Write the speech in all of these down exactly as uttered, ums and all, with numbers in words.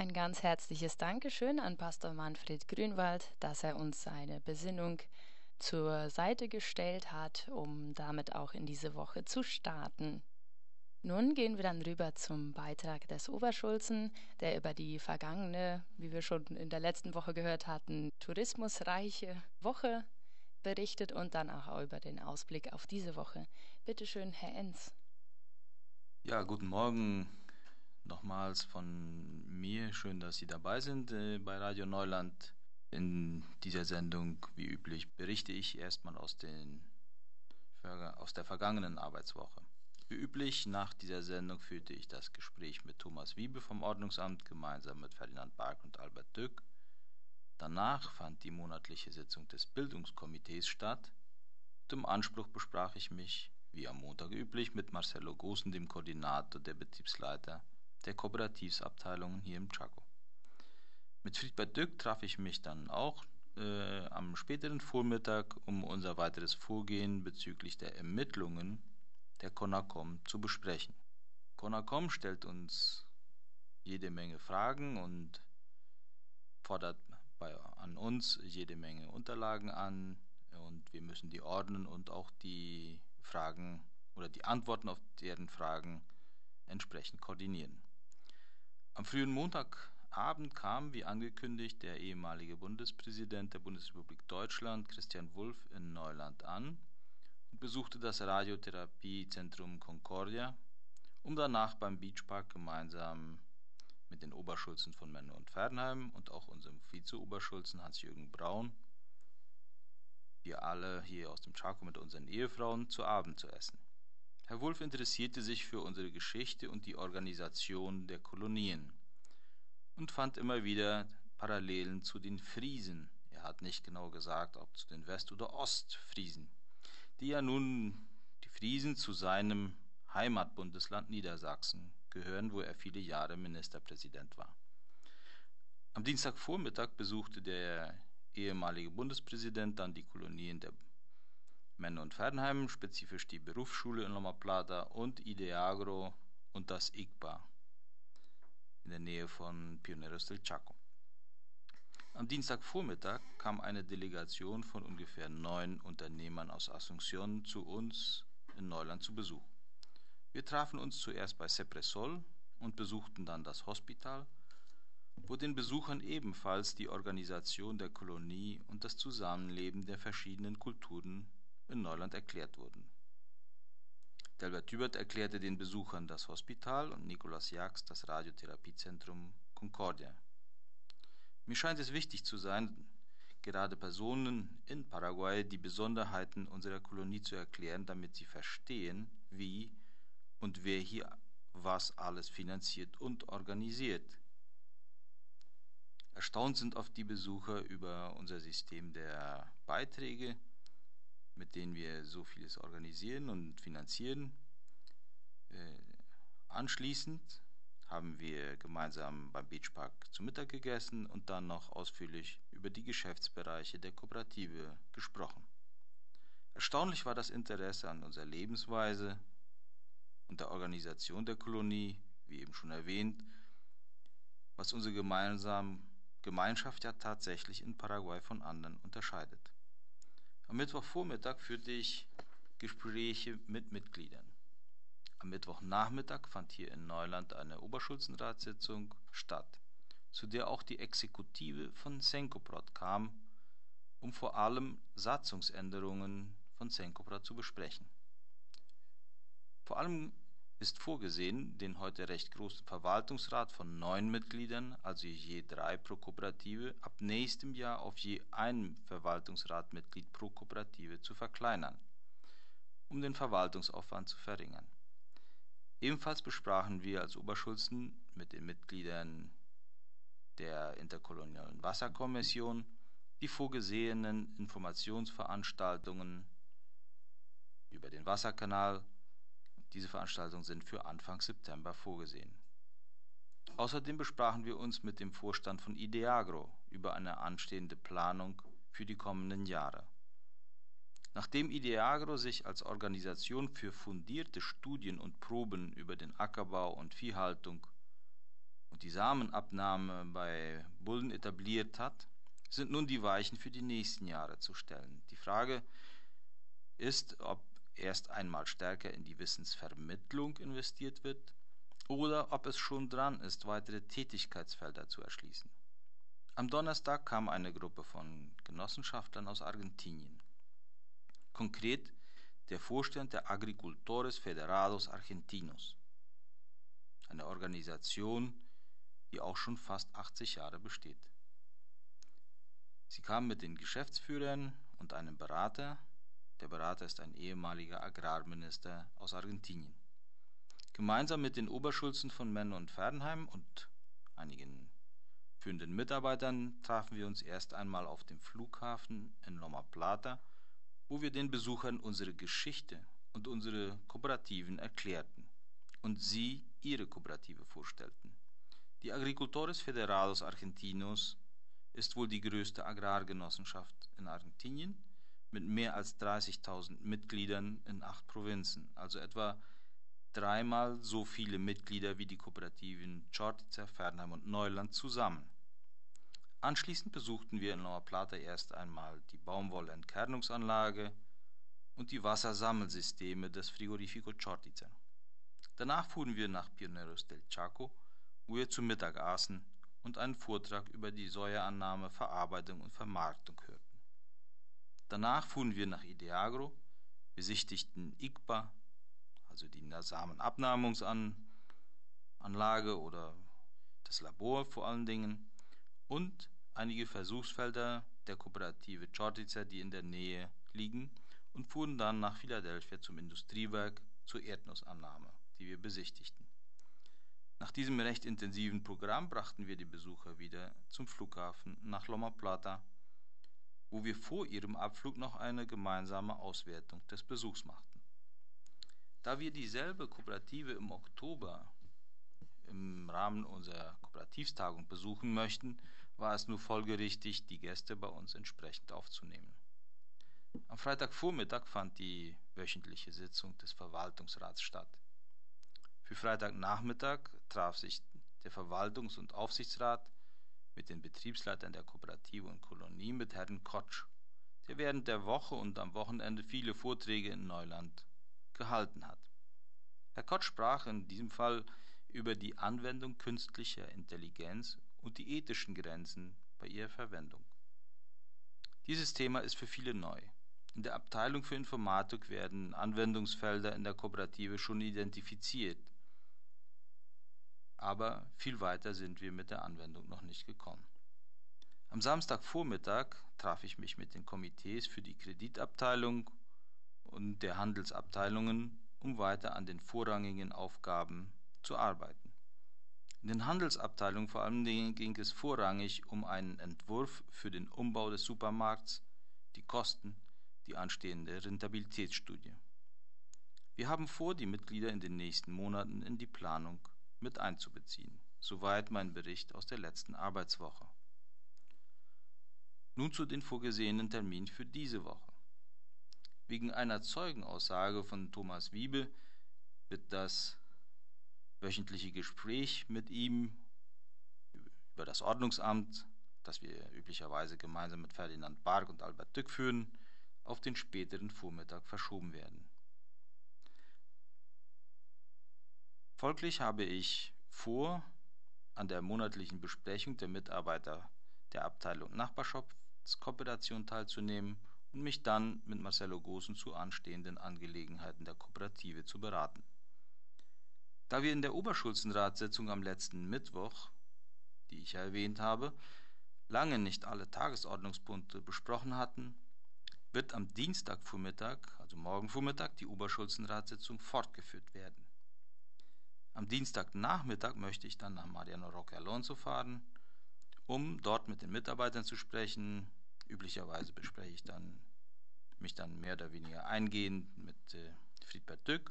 Ein ganz herzliches Dankeschön an Pastor Manfred Grünwald, dass er uns seine Besinnung zur Seite gestellt hat, um damit auch in diese Woche zu starten. Nun gehen wir dann rüber zum Beitrag des Oberschulzen, der über die vergangene, wie wir schon in der letzten Woche gehört hatten, tourismusreiche Woche berichtet und dann auch über den Ausblick auf diese Woche. Bitte schön, Herr Enz. Ja, guten Morgen nochmals von mir. Schön, dass Sie dabei sind äh, bei Radio Neuland. In dieser Sendung, wie üblich, berichte ich erstmal aus, den, aus der vergangenen Arbeitswoche. Wie üblich, nach dieser Sendung führte ich das Gespräch mit Thomas Wiebe vom Ordnungsamt gemeinsam mit Ferdinand Bark und Albert Dück. Danach fand die monatliche Sitzung des Bildungskomitees statt. Und im Anspruch besprach ich mich, wie am Montag üblich, mit Marcelo Gosen, dem Koordinator der Betriebsleiter der Kooperativsabteilungen hier im Chaco. Mit Friedbert Dück traf ich mich dann auch äh, am späteren Vormittag, um unser weiteres Vorgehen bezüglich der Ermittlungen der CONACOM zu besprechen. CONACOM stellt uns jede Menge Fragen und fordert bei, an uns jede Menge Unterlagen an, und wir müssen die ordnen und auch die Fragen oder die Antworten auf deren Fragen entsprechend koordinieren. Am frühen Montagabend kam, wie angekündigt, der ehemalige Bundespräsident der Bundesrepublik Deutschland, Christian Wulff, in Neuland an und besuchte das Radiotherapiezentrum Concordia, um danach beim Beachpark gemeinsam mit den Oberschulzen von Menne und Fernheim und auch unserem Vize-Oberschulzen Hans-Jürgen Braun, wir alle hier aus dem Chaco mit unseren Ehefrauen, zu Abend zu essen. Herr Wulff interessierte sich für unsere Geschichte und die Organisation der Kolonien und fand immer wieder Parallelen zu den Friesen. Er hat nicht genau gesagt, ob zu den West- oder Ostfriesen, die ja nun die Friesen zu seinem Heimatbundesland Niedersachsen gehören, wo er viele Jahre Ministerpräsident war. Am Dienstagvormittag besuchte der ehemalige Bundespräsident dann die Kolonien der Menne und Fernheim, spezifisch die Berufsschule in Loma Plata und Ideagro und das I G P A in der Nähe von Pioneros del Chaco. Am Dienstagvormittag kam eine Delegation von ungefähr neun Unternehmern aus Asunción zu uns in Neuland zu Besuch. Wir trafen uns zuerst bei Cepresol und besuchten dann das Hospital, wo den Besuchern ebenfalls die Organisation der Kolonie und das Zusammenleben der verschiedenen Kulturen in Neuland erklärt wurden. Delbert Hubert erklärte den Besuchern das Hospital und Nicolas Jax das Radiotherapiezentrum Concordia. Mir scheint es wichtig zu sein, gerade Personen in Paraguay die Besonderheiten unserer Kolonie zu erklären, damit sie verstehen, wie und wer hier was alles finanziert und organisiert. Erstaunt sind oft die Besucher über unser System der Beiträge, mit denen wir so vieles organisieren und finanzieren. Äh, anschließend haben wir gemeinsam beim Beachpark zu Mittag gegessen und dann noch ausführlich über die Geschäftsbereiche der Kooperative gesprochen. Erstaunlich war das Interesse an unserer Lebensweise und der Organisation der Kolonie, wie eben schon erwähnt, was unsere gemeinsame Gemeinschaft ja tatsächlich in Paraguay von anderen unterscheidet. Am Mittwochvormittag führte ich Gespräche mit Mitgliedern. Am Mittwochnachmittag fand hier in Neuland eine Oberschulzenratssitzung statt, zu der auch die Exekutive von Cencoprat kam, um vor allem Satzungsänderungen von Cencoprat zu besprechen. Vor allem ist vorgesehen, den heute recht großen Verwaltungsrat von neun Mitgliedern, also je drei pro Kooperative, ab nächstem Jahr auf je ein Verwaltungsratmitglied pro Kooperative zu verkleinern, um den Verwaltungsaufwand zu verringern. Ebenfalls besprachen wir als Oberschulzen mit den Mitgliedern der interkolonialen Wasserkommission die vorgesehenen Informationsveranstaltungen über den Wasserkanal. Diese Veranstaltungen sind für Anfang September vorgesehen. Außerdem besprachen wir uns mit dem Vorstand von Ideagro über eine anstehende Planung für die kommenden Jahre. Nachdem Ideagro sich als Organisation für fundierte Studien und Proben über den Ackerbau und Viehhaltung und die Samenabnahme bei Bullen etabliert hat, sind nun die Weichen für die nächsten Jahre zu stellen. Die Frage ist, ob erst einmal stärker in die Wissensvermittlung investiert wird oder ob es schon dran ist, weitere Tätigkeitsfelder zu erschließen. Am Donnerstag kam eine Gruppe von Genossenschaftlern aus Argentinien. Konkret der Vorstand der Agricultores Federados Argentinos, eine Organisation, die auch schon fast achtzig Jahre besteht. Sie kamen mit den Geschäftsführern und einem Berater. Der Berater ist ein ehemaliger Agrarminister aus Argentinien. Gemeinsam mit den Oberschulzen von Menne und Fernheim und einigen führenden Mitarbeitern trafen wir uns erst einmal auf dem Flughafen in Loma Plata, wo wir den Besuchern unsere Geschichte und unsere Kooperativen erklärten und sie ihre Kooperative vorstellten. Die Agricultores Federados Argentinos ist wohl die größte Agrargenossenschaft in Argentinien mit mehr als dreißigtausend Mitgliedern in acht Provinzen, also etwa dreimal so viele Mitglieder wie die Kooperativen Chortitzer, Fernheim und Neuland zusammen. Anschließend besuchten wir in Loma Plata erst einmal die Baumwollentkernungsanlage und die Wassersammelsysteme des Frigorifico Chortitzer. Danach fuhren wir nach Pioneros del Chaco, wo wir zu Mittag aßen und einen Vortrag über die Sojaannahme, Verarbeitung und Vermarktung hörten. Danach fuhren wir nach Ideagro, besichtigten I C P A, also die Samenabnahmungsanlage oder das Labor vor allen Dingen, und einige Versuchsfelder der Kooperative Chortitzer, die in der Nähe liegen, und fuhren dann nach Philadelphia zum Industriewerk zur Erdnussannahme, die wir besichtigten. Nach diesem recht intensiven Programm brachten wir die Besucher wieder zum Flughafen nach Loma Plata, wo wir vor ihrem Abflug noch eine gemeinsame Auswertung des Besuchs machten. Da wir dieselbe Kooperative im Oktober im Rahmen unserer Kooperativstagung besuchen möchten, war es nur folgerichtig, die Gäste bei uns entsprechend aufzunehmen. Am Freitagvormittag fand die wöchentliche Sitzung des Verwaltungsrats statt. Für Freitagnachmittag traf sich der Verwaltungs- und Aufsichtsrat mit den Betriebsleitern der Kooperative und Kolonie mit Herrn Kotsch, der während der Woche und am Wochenende viele Vorträge in Neuland gehalten hat. Herr Kotsch sprach in diesem Fall über die Anwendung künstlicher Intelligenz und die ethischen Grenzen bei ihrer Verwendung. Dieses Thema ist für viele neu. In der Abteilung für Informatik werden Anwendungsfelder in der Kooperative schon identifiziert, aber viel weiter sind wir mit der Anwendung noch nicht gekommen. Am Samstagvormittag traf ich mich mit den Komitees für die Kreditabteilung und der Handelsabteilungen, um weiter an den vorrangigen Aufgaben zu arbeiten. In den Handelsabteilungen vor allem ging es vorrangig um einen Entwurf für den Umbau des Supermarkts, die Kosten, die anstehende Rentabilitätsstudie. Wir haben vor, die Mitglieder in den nächsten Monaten in die Planung mit einzubeziehen. Soweit mein Bericht aus der letzten Arbeitswoche. Nun zu den vorgesehenen Terminen für diese Woche. Wegen einer Zeugenaussage von Thomas Wiebe wird das wöchentliche Gespräch mit ihm über das Ordnungsamt, das wir üblicherweise gemeinsam mit Ferdinand Barg und Albert Dück führen, auf den späteren Vormittag verschoben werden. Folglich habe ich vor, an der monatlichen Besprechung der Mitarbeiter der Abteilung Nachbarschaftskooperation teilzunehmen und mich dann mit Marcelo Gosen zu anstehenden Angelegenheiten der Kooperative zu beraten. Da wir in der Oberschulzenratssitzung am letzten Mittwoch, die ich ja erwähnt habe, lange nicht alle Tagesordnungspunkte besprochen hatten, wird am Dienstagvormittag, also morgen Vormittag, die Oberschulzenratssitzung fortgeführt werden. Am Dienstagnachmittag möchte ich dann nach Mariano Roque Alonso fahren, um dort mit den Mitarbeitern zu sprechen. Üblicherweise bespreche ich dann mich dann mehr oder weniger eingehend mit äh, Friedbert Dück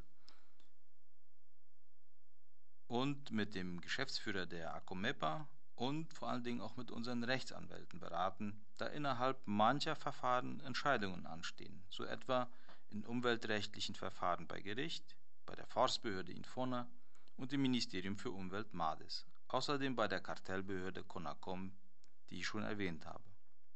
und mit dem Geschäftsführer der ACOMEPA und vor allen Dingen auch mit unseren Rechtsanwälten beraten, da innerhalb mancher Verfahren Entscheidungen anstehen, so etwa in umweltrechtlichen Verfahren bei Gericht, bei der Forstbehörde Infona und im Ministerium für Umwelt MADES, Außerdem bei der Kartellbehörde CONACOM, die ich schon erwähnt habe.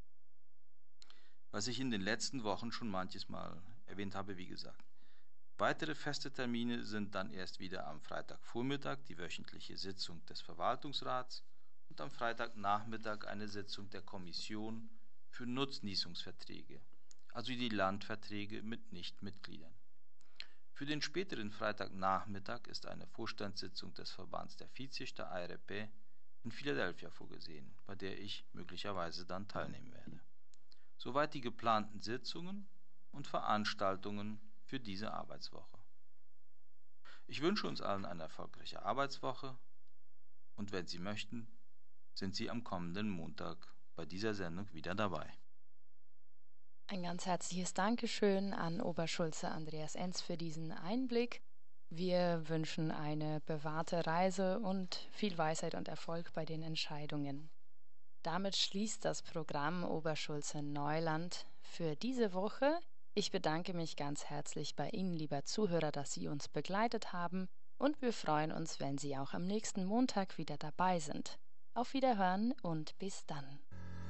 Was ich in den letzten Wochen schon manches Mal erwähnt habe, wie gesagt. Weitere feste Termine sind dann erst wieder am Freitagvormittag die wöchentliche Sitzung des Verwaltungsrats und am Freitagnachmittag eine Sitzung der Kommission für Nutznießungsverträge, also die Landverträge mit Nichtmitgliedern. Für den späteren Freitagnachmittag ist eine Vorstandssitzung des Verbands der Viehzüchter I R P in Philadelphia vorgesehen, bei der ich möglicherweise dann teilnehmen werde. Soweit die geplanten Sitzungen und Veranstaltungen für diese Arbeitswoche. Ich wünsche uns allen eine erfolgreiche Arbeitswoche und wenn Sie möchten, sind Sie am kommenden Montag bei dieser Sendung wieder dabei. Ein ganz herzliches Dankeschön an Oberschulze Andreas Enz für diesen Einblick. Wir wünschen eine bewahrte Reise und viel Weisheit und Erfolg bei den Entscheidungen. Damit schließt das Programm Oberschulze Neuland für diese Woche. Ich bedanke mich ganz herzlich bei Ihnen, lieber Zuhörer, dass Sie uns begleitet haben und wir freuen uns, wenn Sie auch am nächsten Montag wieder dabei sind. Auf Wiederhören und bis dann.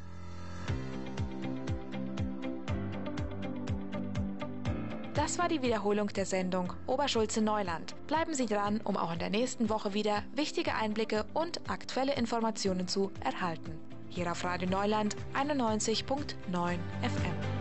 Das war die Wiederholung der Sendung Oberschulze Neuland. Bleiben Sie dran, um auch in der nächsten Woche wieder wichtige Einblicke und aktuelle Informationen zu erhalten. Hier auf Radio Neuland einundneunzig Komma neun F M.